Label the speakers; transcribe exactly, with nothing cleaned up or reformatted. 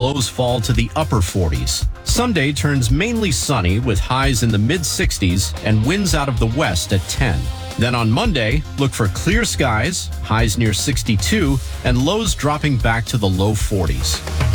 Speaker 1: lows fall to the upper forties. Sunday turns mainly sunny with highs in the mid sixties and winds out of the west at ten. Then on Monday, look for clear skies, highs near sixty-two, and lows dropping back to the low forties.